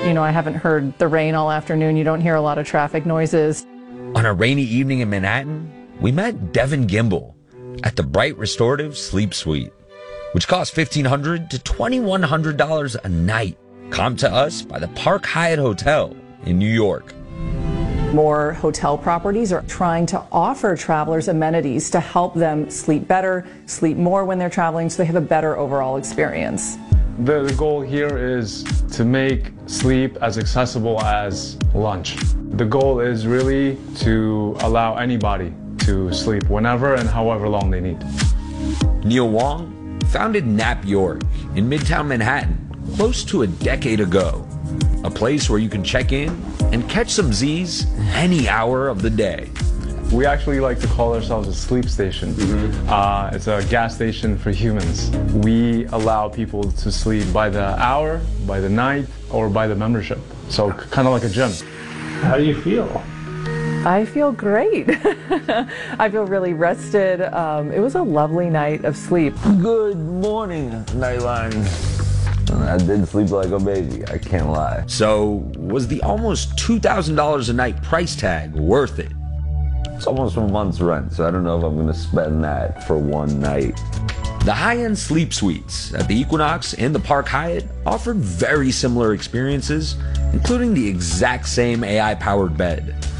I haven't heard the rain all afternoon. You don't hear a lot of traffic noises. On a rainy evening in Manhattan, we met Devin Gimbel at the Bright Restorative Sleep Suite, which costs $1,500 to $2,100 a night. Come to us by the Park Hyatt Hotel in New York. More hotel properties are trying to offer travelers amenities to help them sleep better, sleep more when they're traveling, so they have a better overall experience. The goal here is to make sleep as accessible as lunch. The goal is really to allow anybody to sleep whenever and however long they need. Neil Wong founded Nap York in Midtown Manhattan close to a decade ago, a place where you can check in and catch some Z's any hour of the day. We actually like to call ourselves a sleep station. It's a gas station for humans. We allow people to sleep by the hour, by the night, or by the membership. So kind of like a gym. How do you feel? I feel great. I feel really rested. It was a lovely night of sleep. Good morning, Nightline. I did sleep like a baby, I can't lie. So, was the almost $2,000 a night price tag worth it? It's almost a month's rent, so I don't know if I'm going to spend that for one night. The high-end sleep suites at the Equinox and the Park Hyatt offered very similar experiences, including the exact same AI-powered bed.